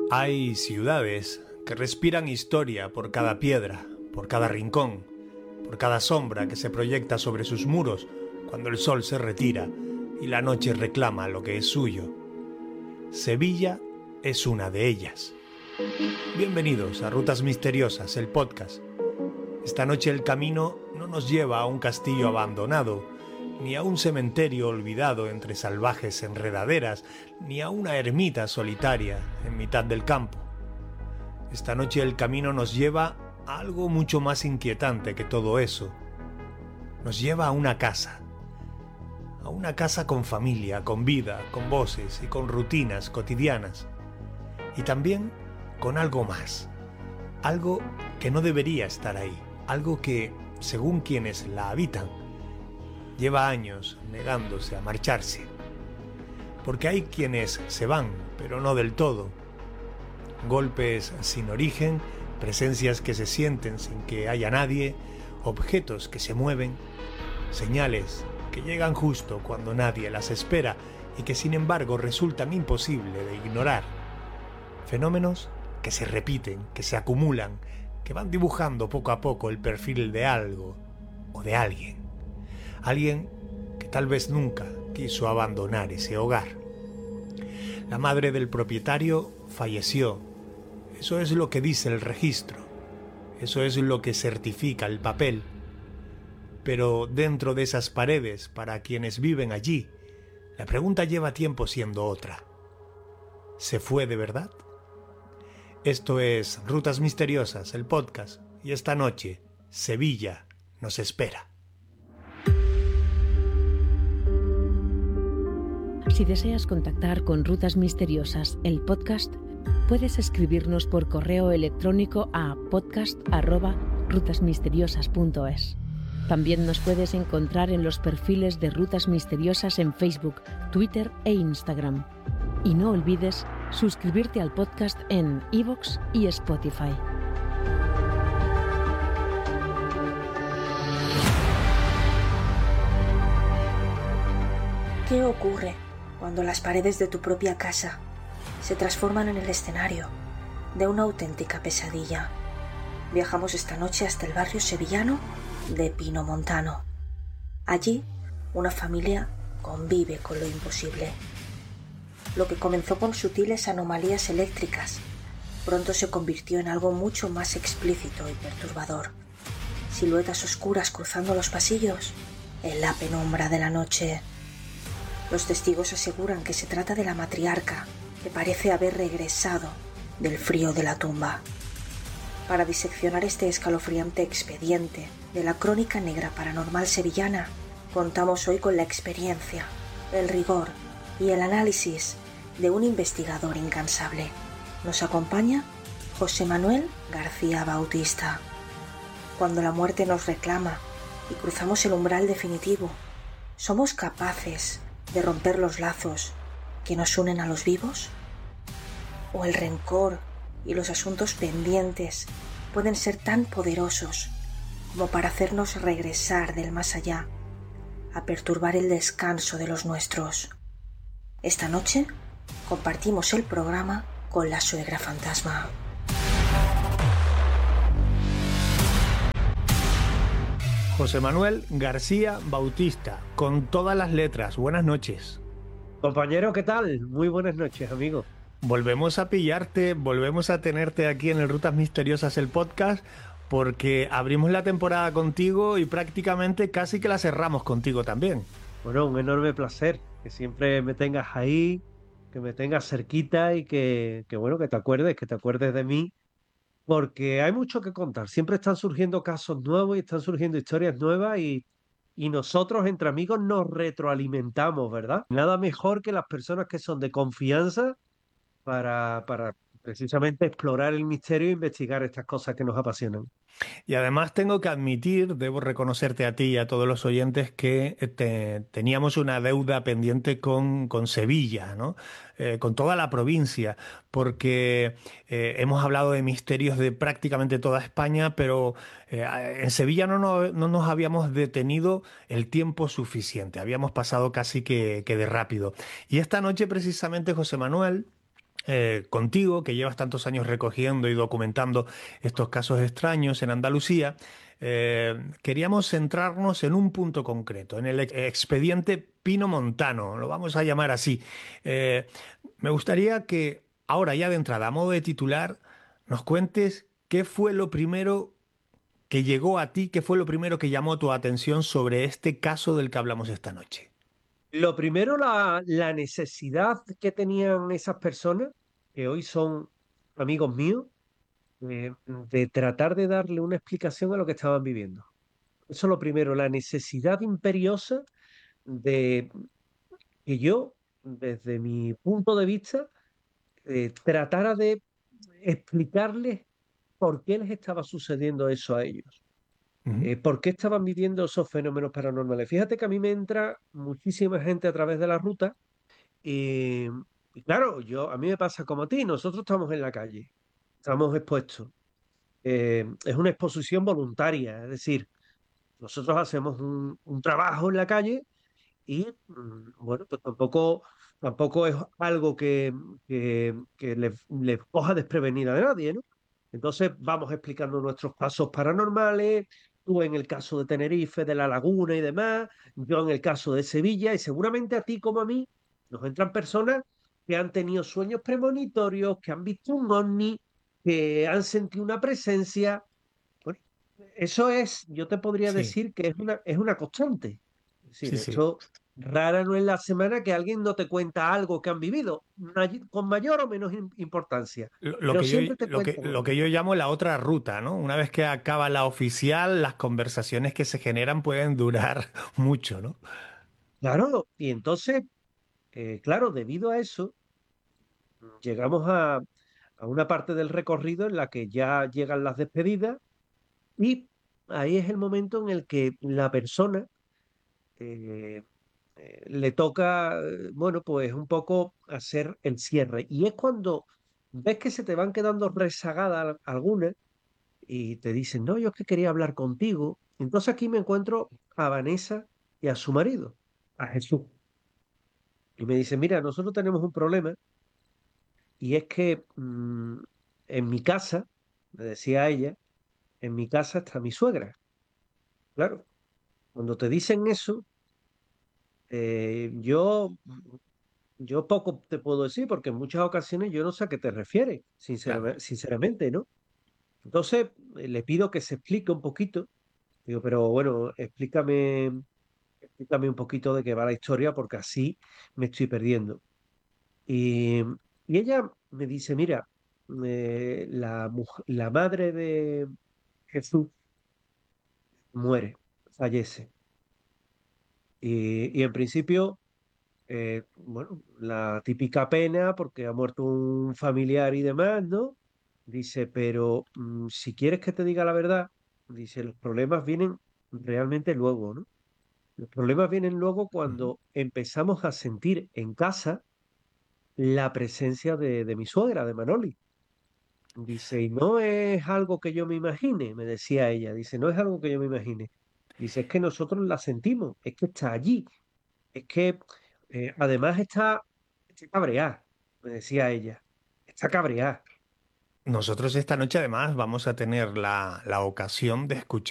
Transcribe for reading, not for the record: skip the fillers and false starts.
Hay ciudades que respiran historia por cada piedra, por cada rincón, por cada sombra que se proyecta sobre sus muros cuando el sol se retira y la noche reclama lo que es suyo. Sevilla es una de ellas. Bienvenidos a Rutas Misteriosas, el podcast. Esta noche el camino no nos lleva a un castillo abandonado, ni a un cementerio olvidado entre salvajes enredaderas, ni a una ermita solitaria en mitad del campo. Esta noche el camino nos lleva a algo mucho más inquietante que todo eso. Nos lleva a una casa con familia, con vida, con voces y con rutinas cotidianas. Y también con algo más, algo que no debería estar ahí, algo que, según quienes la habitan, lleva años negándose a marcharse. Porque hay quienes se van, pero no del todo. Golpes sin origen, presencias que se sienten sin que haya nadie, objetos que se mueven, señales que llegan justo cuando nadie las espera y que sin embargo resultan imposible de ignorar. Fenómenos que se repiten, que se acumulan, que van dibujando poco a poco el perfil de algo o de alguien. Alguien que tal vez nunca quiso abandonar ese hogar. La madre del propietario falleció. Eso es lo que dice el registro. Eso es lo que certifica el papel. Pero dentro de esas paredes, para quienes viven allí, la pregunta lleva tiempo siendo otra. ¿Se fue de verdad? Esto es Rutas Misteriosas, el podcast, y esta noche Sevilla nos espera. Si deseas contactar con Rutas Misteriosas, el podcast, puedes escribirnos por correo electrónico a podcast@rutasmisteriosas.es. También nos puedes encontrar en los perfiles de Rutas Misteriosas en Facebook, Twitter e Instagram. Y no olvides suscribirte al podcast en iVoox y Spotify. ¿Qué ocurre cuando las paredes de tu propia casa se transforman en el escenario de una auténtica pesadilla? Viajamos esta noche hasta el barrio sevillano de Pinomontano. Allí, una familia convive con lo imposible. Lo que comenzó con sutiles anomalías eléctricas pronto se convirtió en algo mucho más explícito y perturbador. Siluetas oscuras cruzando los pasillos en la penumbra de la noche. Los testigos aseguran que se trata de la matriarca, que parece haber regresado del frío de la tumba. Para diseccionar este escalofriante expediente de la crónica negra paranormal sevillana, contamos hoy con la experiencia, el rigor y el análisis de un investigador incansable. Nos acompaña José Manuel García Bautista. Cuando la muerte nos reclama y cruzamos el umbral definitivo, ¿somos capaces de romper los lazos que nos unen a los vivos? ¿O el rencor y los asuntos pendientes pueden ser tan poderosos como para hacernos regresar del más allá, a perturbar el descanso de los nuestros? Esta noche compartimos el programa con la suegra fantasma. José Manuel García Bautista, con todas las letras. Buenas noches. Compañero, ¿qué tal? Muy buenas noches, amigo. Volvemos a pillarte, volvemos a tenerte aquí en el Rutas Misteriosas, el podcast, porque abrimos la temporada contigo y prácticamente casi que la cerramos contigo también. Bueno, un enorme placer que siempre me tengas ahí, que me tengas cerquita y bueno, que te acuerdes de mí, porque hay mucho que contar. Siempre están surgiendo casos nuevos y están surgiendo historias nuevas y nosotros entre amigos nos retroalimentamos, ¿verdad? Nada mejor que las personas que son de confianza para precisamente explorar el misterio e investigar estas cosas que nos apasionan. Y además tengo que admitir, debo reconocerte a ti y a todos los oyentes que teníamos una deuda pendiente con Sevilla, ¿no? Con toda la provincia, porque hemos hablado de misterios de prácticamente toda España, pero en Sevilla no nos habíamos detenido el tiempo suficiente, habíamos pasado casi que de rápido. Y esta noche precisamente, José Manuel, contigo, que llevas tantos años recogiendo y documentando estos casos extraños en Andalucía, queríamos centrarnos en un punto concreto, en el expediente Pino Montano, lo vamos a llamar así. Eh, Me gustaría que ahora ya de entrada, a modo de titular, nos cuentes qué fue lo primero que llegó a ti, qué fue lo primero que llamó tu atención sobre este caso del que hablamos esta noche. Lo primero, la necesidad que tenían esas personas, que hoy son amigos míos, de tratar de darle una explicación a lo que estaban viviendo. Eso es lo primero, la necesidad imperiosa de que yo, desde mi punto de vista, tratara de explicarles por qué les estaba sucediendo eso a ellos, Ujú. por qué estaban viviendo esos fenómenos paranormales. Fíjate que a mí me entra muchísima gente a través de la ruta y, y claro, a mí me pasa como a ti, nosotros estamos en la calle, estamos expuestos. Es una exposición voluntaria, es decir, nosotros hacemos un trabajo en la calle y bueno, pues tampoco es algo que le coja desprevenida a nadie, ¿no? Entonces vamos explicando nuestros casos paranormales, tú en el caso de Tenerife, de La Laguna y demás, yo en el caso de Sevilla, y seguramente a ti como a mí nos entran personas que han tenido sueños premonitorios, que han visto un ovni, que han sentido una presencia. Bueno, eso es, yo te podría Sí, decir que es una constante. Es decir, sí, sí. eso rara no es la semana que alguien no te cuenta algo que han vivido, con mayor o menos importancia, Lo pero que yo, siempre te lo que, cuentan lo algo. que yo llamo la otra ruta, ¿no? Una vez que acaba la oficial, las conversaciones que se generan pueden durar mucho, ¿no? Claro, y entonces, claro, debido a eso, llegamos a una parte del recorrido en la que ya llegan las despedidas y ahí es el momento en el que la persona eh, le toca, bueno, pues un poco hacer el cierre. Y es cuando ves que se te van quedando rezagadas algunas y te dicen, no, yo es que quería hablar contigo. Entonces aquí me encuentro a Vanessa y a su marido, a Jesús. Y me dicen, mira, nosotros tenemos un problema y es que en mi casa, me decía ella, en mi casa está mi suegra. Claro, cuando te dicen eso, yo poco te puedo decir porque en muchas ocasiones yo no sé a qué te refieres, Claro. sinceramente, ¿no? Entonces le pido que se explique un poquito. Digo, pero bueno, explícame un poquito de qué va la historia porque así me estoy perdiendo. Y, y ella me dice, mira, la madre de Jesús muere, fallece. Y en principio bueno, la típica pena porque ha muerto un familiar y demás, ¿no? Dice, pero si quieres que te diga la verdad, dice, los problemas vienen realmente luego, ¿no? Los problemas vienen luego Ujú. cuando empezamos a sentir en casa la presencia de mi suegra, de Manoli. Dice, y no es algo que yo me imagine, me decía ella, dice, no es algo que yo me imagine. Dice, es que nosotros la sentimos, es que está allí. Es que además está cabreada, me decía ella. Está cabreada. Nosotros esta noche además vamos a tener la ocasión de escuchar